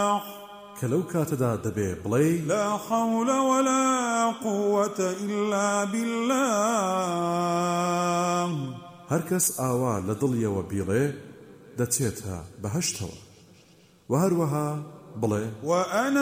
كلو كاتدا دبي بلي لا حول ولا قوة إلا بالله. هركس آوا لدليا وبيلي دتيتها بهشتوا وهروها بلي وأنا